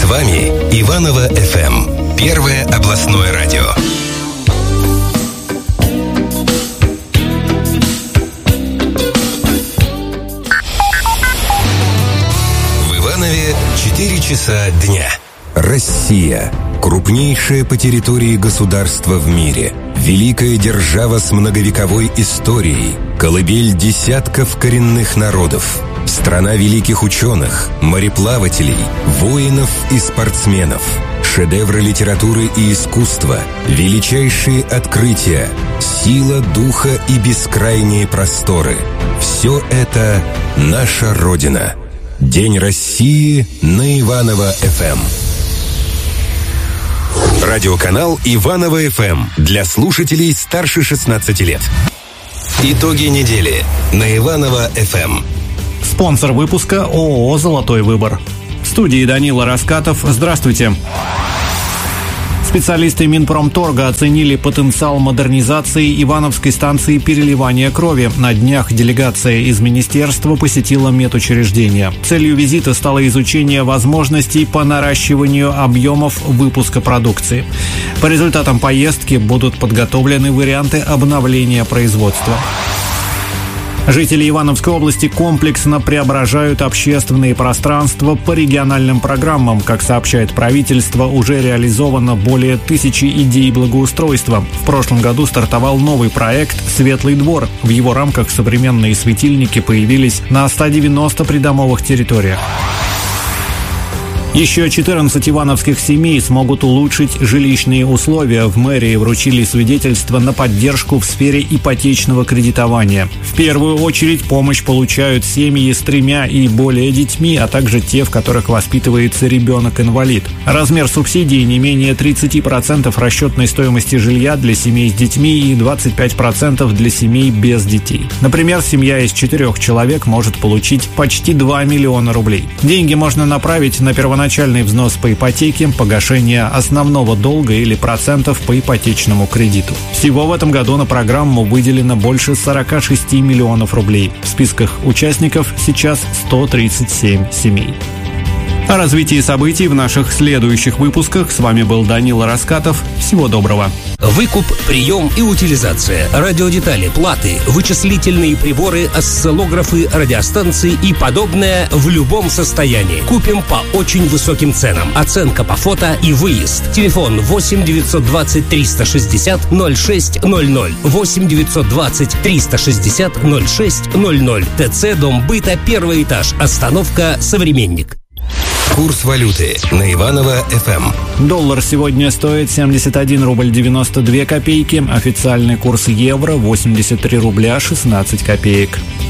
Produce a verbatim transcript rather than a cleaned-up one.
вами Иваново-эф эм. Первое областное радио. В Иванове четыре часа дня. Россия. Крупнейшее по территории государство в мире. Великая держава с многовековой историей. Колыбель десятков коренных народов. Страна великих ученых, мореплавателей, воинов и спортсменов. Шедевры литературы и искусства, величайшие открытия, сила духа и бескрайние просторы. Все это наша Родина. День России на Иваново-эф эм. Радиоканал Иваново-эф эм для слушателей старше шестнадцати лет. Итоги недели на Иваново-эф эм. Спонсор выпуска ООО «Золотой выбор». В студии Данила Раскатов. Здравствуйте. Специалисты Минпромторга оценили потенциал модернизации Ивановской станции переливания крови. На днях делегация из министерства посетила медучреждение. Целью визита стало изучение возможностей по наращиванию объемов выпуска продукции. По результатам поездки будут подготовлены варианты обновления производства. Жители Ивановской области комплексно преображают общественные пространства по региональным программам. Как сообщает правительство, уже реализовано более тысячи идей благоустройства. В прошлом году стартовал новый проект «Светлый двор». В его рамках современные светильники появились на ста девяноста придомовых территориях. Еще четырнадцать ивановских семей смогут улучшить жилищные условия. В мэрии вручили свидетельство на поддержку в сфере ипотечного кредитования. В первую очередь помощь получают семьи с тремя и более детьми, а также те, в которых воспитывается ребенок-инвалид. Размер субсидий не менее тридцати процентов расчетной стоимости жилья для семей с детьми и двадцати пяти процентов для семей без детей. Например, семья из четырех человек может получить почти два миллиона рублей. Деньги можно направить на первоначальный Начальный взнос по ипотеке, погашение основного долга или процентов по ипотечному кредиту. Всего в этом году на программу выделено больше сорока шести миллионов рублей. В списках участников сейчас сто тридцать семь семей. О развитии событий в наших следующих выпусках. С вами был Данила Раскатов. Всего доброго. Выкуп, прием и утилизация, радиодетали, платы, вычислительные приборы, осциллографы, радиостанции и подобное в любом состоянии. Купим по очень высоким ценам. Оценка по фото и выезд. Телефон восемь девятьсот двадцать триста шестьдесят ноль шесть ноль ноль. восемь девятьсот двадцать триста шестьдесят ноль шесть ноль ноль. ТЦ Дом быта, первый этаж. Остановка «Современник». Курс валюты на Иваново-эф эм. Доллар сегодня стоит семьдесят один рубль девяносто две копейки. Официальный курс евро восемьдесят три рубля шестнадцать копеек.